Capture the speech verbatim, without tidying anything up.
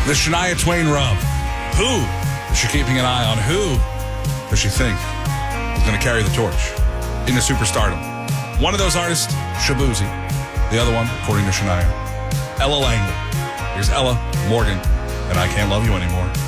The Shania Twain rub. Who is she keeping an eye on? Who does she think is going to carry the torch into superstardom? One of those artists, Shabuzi. The other one, according to Shania, Ella Langley. Here's Ella, Morgan, and I Can't Love You Anymore.